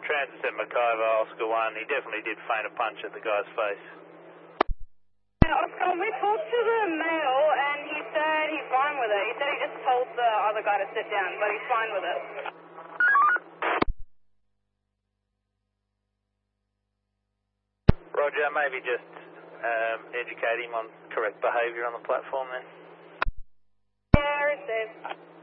Transit at McIver, Oscar 1. He definitely did feint a punch at the guy's face. Oscar, we talked to the male and he said he's fine with it. He said he just told the other guy to sit down, but he's fine with it. Roger, maybe just educate him on correct behaviour on the platform then. Yeah, received.